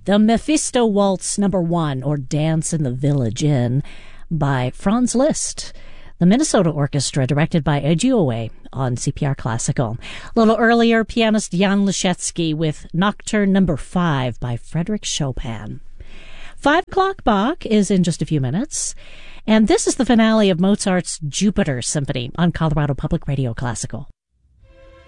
The Mephisto Waltz No. 1, or Dance in the Village Inn, by Franz Liszt. The Minnesota Orchestra, directed by Eiji Oe, on CPR Classical. A little earlier, pianist Jan Liszewski with Nocturne No. 5 by Frédéric Chopin. 5 o'clock Bach is in just a few minutes, and this is the finale of Mozart's Jupiter Symphony on Colorado Public Radio Classical.